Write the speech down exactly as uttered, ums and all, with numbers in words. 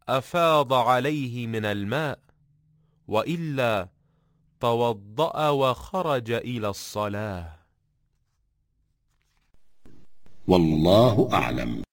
أفاض عليه من الماء، وإلا توضأ وخرج إلى الصلاة. والله أعلم.